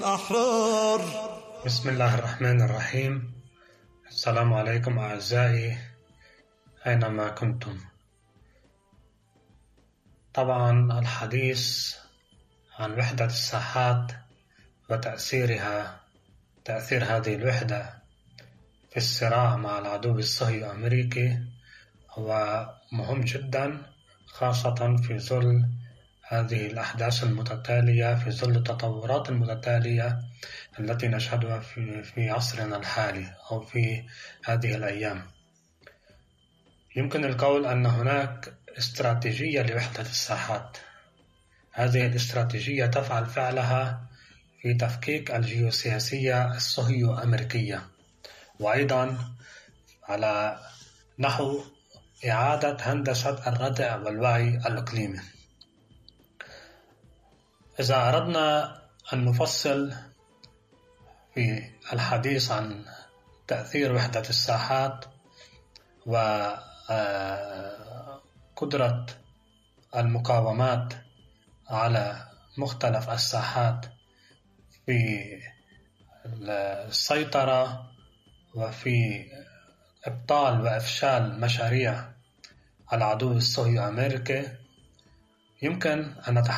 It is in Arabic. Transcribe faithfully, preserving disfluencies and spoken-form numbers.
أحرار. بسم الله الرحمن الرحيم. السلام عليكم أعزائي أينما كنتم. طبعا الحديث عن وحدة الساحات وتأثيرها تأثير هذه الوحدة في الصراع مع العدو الصهيوني الأمريكي هو مهم جدا، خاصة في ظل هذه الأحداث المتتالية، في ظل التطورات المتتالية التي نشهدها في في عصرنا الحالي أو في هذه الأيام. يمكن القول أن هناك استراتيجية لوحدة الساحات. هذه الاستراتيجية تفعل فعلها في تفكيك الجيوسياسية الصهيونية، وأيضا على نحو إعادة هندسة الردع والوعي الإقليمي. إذا أردنا أن نفصل في الحديث عن تأثير وحدة الساحات وقدرة المقاومات على مختلف الساحات في السيطرة وفي إبطال وإفشال مشاريع العدو الصهيوني الأمريكي، يمكن أن نتحدث